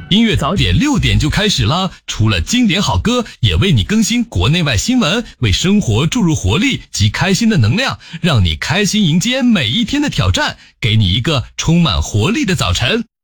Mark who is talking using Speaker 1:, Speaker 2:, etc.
Speaker 1: 音乐早点6点就开始了，除了经典好歌，也为你更新国内外新闻，为生活注入活力及开心的能量，让你开心迎接每一天的挑战，给你一个充满活力的早晨。